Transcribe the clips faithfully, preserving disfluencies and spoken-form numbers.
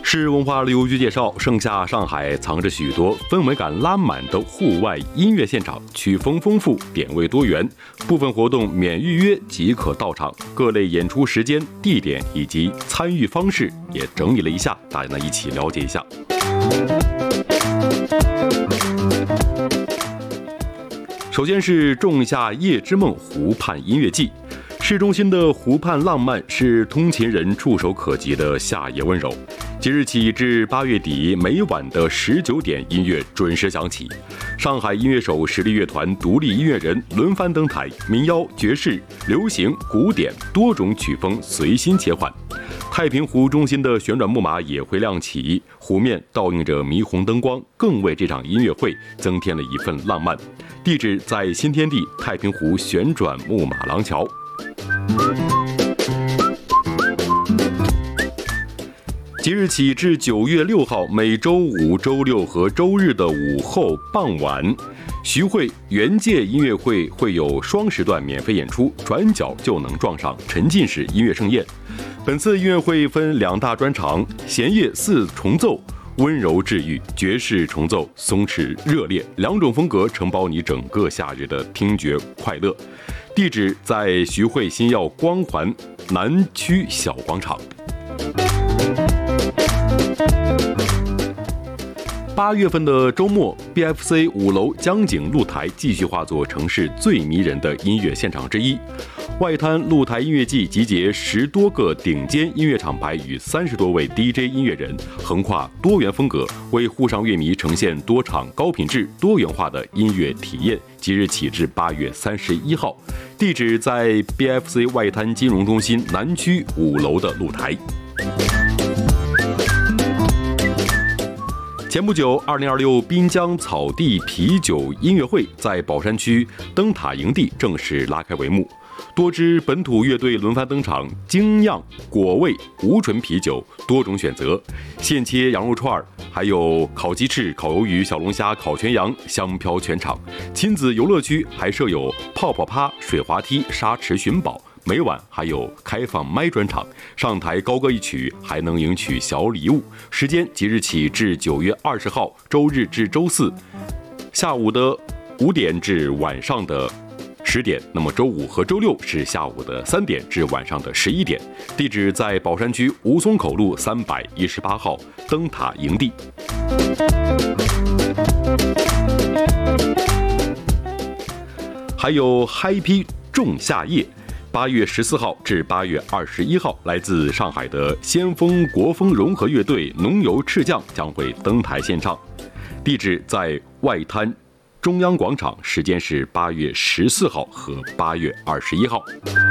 市文化旅游局介绍，盛夏上海藏着许多氛围感拉满的户外音乐现场，曲风丰富，点位多元，部分活动免预约即可到场，各类演出时间、地点以及参与方式也整理了一下，大家呢一起了解一下。首先是仲夏夜之梦湖畔音乐季。市中心的湖畔浪漫是通勤人触手可及的夏夜温柔。即日起至八月底，每晚的十九点，音乐准时响起。上海音乐手实力乐团独立音乐人轮番登台，民谣、爵士、流行、古典多种曲风随心切换。太平湖中心的旋转木马也会亮起，湖面倒映着霓虹灯光，更为这场音乐会增添了一份浪漫。地址在新天地太平湖旋转木马廊桥。即日起至九月六号，每周五、周六和周日的午后傍晚，徐汇原界音乐会会有双时段免费演出，转角就能撞上沉浸式音乐盛宴。本次音乐会分两大专场：弦乐四重奏温柔治愈，爵士重奏松弛热烈，两种风格承包你整个夏日的听觉快乐。地址在徐汇新耀光环南区小广场。八月份的周末 ，B F C 五楼江景露台继续化作城市最迷人的音乐现场之一。外滩露台音乐季集结十多个顶尖音乐厂牌与三十多位 D J 音乐人，横跨多元风格，为沪上乐迷呈现多场高品质、多元化的音乐体验。即日起至八月三十一号，地址在 B F C 外滩金融中心南区五楼的露台。前不久，二零二六滨江草地啤酒音乐会在宝山区灯塔营地正式拉开帷幕，多支本土乐队轮番登场，精酿、果味、无醇啤酒多种选择，现切羊肉串，还有烤鸡翅、烤鱿鱼、小龙虾、烤全羊，香飘全场。亲子游乐区还设有泡泡趴、水滑梯、沙池寻宝。每晚还有开放麦专场，上台高歌一曲，还能赢取小礼物。时间即日起至九月二十号，周日至周四，下午的五点至晚上的十点。那么周五和周六是下午的三点至晚上的十一点。地址在宝山区吴淞口路三百一十八号灯塔营地。还有 Happy 仲夏夜。八月十四号至八月二十一号，来自上海的先锋国风融合乐队浓油赤酱将会登台献唱，地址在外滩中央广场，时间是八月十四号和八月二十一号。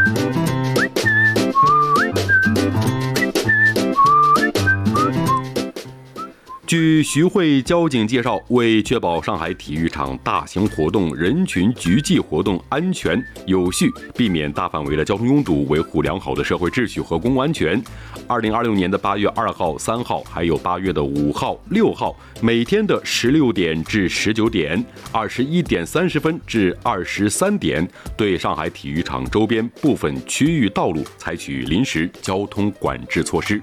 据徐汇交警介绍，为确保上海体育场大型活动人群聚集活动安全有序，避免大范围的交通拥堵，维护良好的社会秩序和公共安全，二零二六年的八月二号、三号，还有八月的五号、六号，每天的十六点至十九点、二十一点三十分至二十三点，对上海体育场周边部分区域道路采取临时交通管制措施。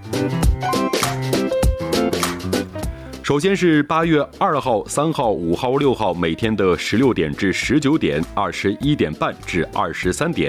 首先是八月二号、三号、五号、六号，每天的十六点至十九点、二十一点半至二十三点。